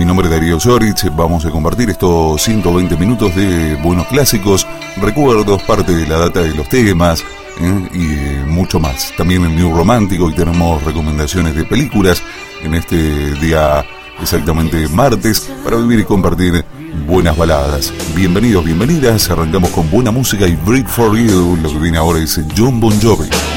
Mi nombre es Darío Zorich, vamos a compartir estos 120 minutos de buenos clásicos, recuerdos, parte de la data de los temas y mucho más. También el New Romántico, y tenemos recomendaciones de películas en este día exactamente martes para vivir y compartir buenas baladas. Bienvenidos, bienvenidas, arrancamos con buena música y Break for You. Lo que viene ahora es Jon Bon Jovi.